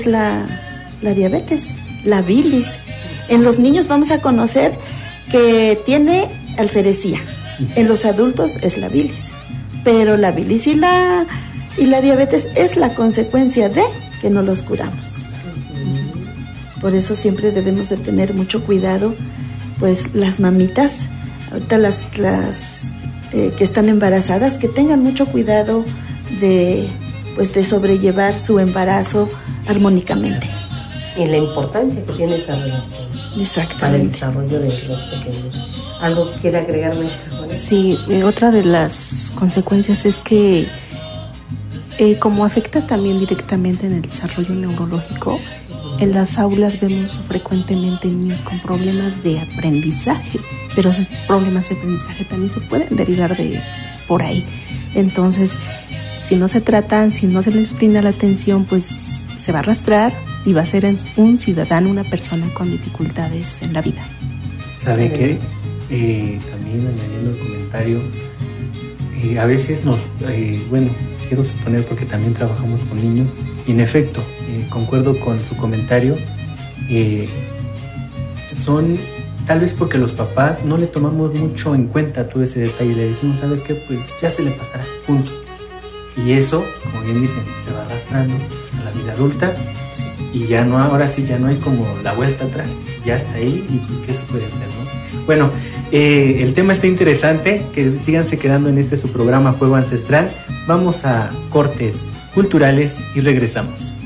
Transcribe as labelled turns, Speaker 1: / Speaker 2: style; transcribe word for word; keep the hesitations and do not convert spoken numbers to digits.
Speaker 1: es la, la diabetes, la bilis. En los niños vamos a conocer que tiene alferecía. En los adultos es la bilis. Pero la bilis y la, y la diabetes es la consecuencia de que no los curamos. Por eso siempre debemos de tener mucho cuidado, pues las mamitas, ahorita las, las eh, que están embarazadas, que tengan mucho cuidado de, pues, de sobrellevar su embarazo armónicamente.
Speaker 2: Y la importancia que tiene esa relación.
Speaker 1: Exactamente.
Speaker 2: Para el desarrollo de los pequeños. ¿Algo que quiera agregar, maestra?
Speaker 3: Sí, eh, otra de las consecuencias es que eh, como afecta también directamente en el desarrollo neurológico, en las aulas vemos frecuentemente niños con problemas de aprendizaje, pero esos problemas de aprendizaje también se pueden derivar de por ahí. Entonces, si no se tratan, si no se les brinda la atención, pues se va a arrastrar y va a ser un ciudadano, una persona con dificultades en la vida.
Speaker 4: ¿Sabe qué? Eh, también añadiendo el comentario, eh, a veces nos, eh, bueno, quiero suponer porque también trabajamos con niños, y en efecto, eh, concuerdo con su comentario, eh, son tal vez porque los papás no le tomamos mucho en cuenta todo ese detalle, le decimos, ¿sabes qué? Pues ya se le pasará, punto. Y eso, como bien dicen, se va arrastrando hasta la vida adulta, sí. Y ya no, ahora sí ya no hay como la vuelta atrás, ya está ahí y pues ¿qué se puede hacer, no? Bueno, eh, el tema está interesante, que síganse quedando en este su programa Fuego Ancestral. Vamos a cortes culturales y regresamos.